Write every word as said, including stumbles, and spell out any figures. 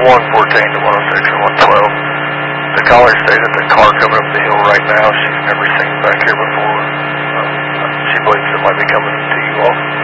one fourteen to one oh six and one twelve. The caller stated the car coming up the hill right now she's never seen back here before. Uh, she believes it might be coming to you all.